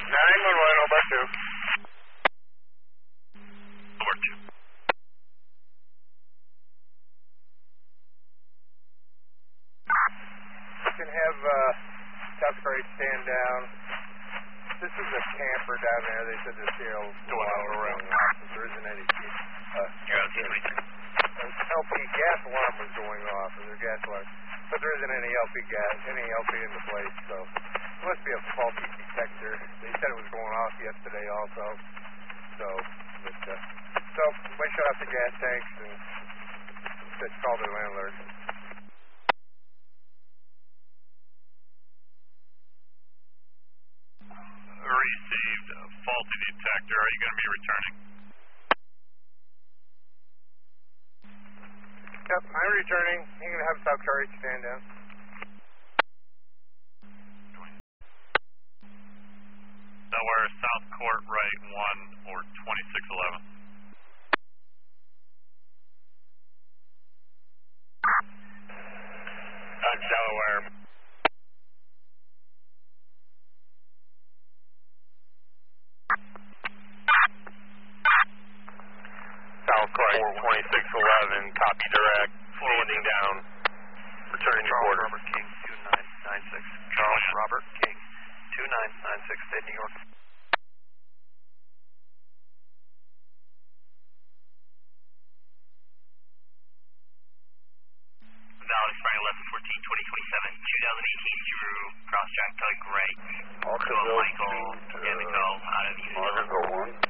911, over 2. Over 2. You can have South Parade stand down. This is a camper down there. They said there's around. There isn't any. LP gas alarm was going off, and their gas alarm, but there isn't any LP in the place, so it must be a faulty detector. They said it was going off yesterday also, so we shut off the gas tanks and said call their landlord. Received a faulty detector. Are you going to be returning? Yep, I'm returning. You're going to have South Courage stand down. Nowhere, South Court, right 1 or 2611. Delaware. South Court, 2611, copy direct, forwarding down, returning your order. Robert King, 2996. Charles Robert King, 2996, State New York. Valid expiring 11/14/2027, 2018 Subaru Crosstrack Tug Gray. Also, Michael Indigo out of East.